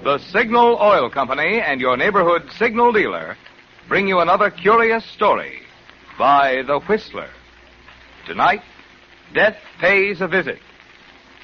The Signal Oil Company and your neighborhood signal dealer bring you another curious story by The Whistler. Tonight, Death Pays a Visit.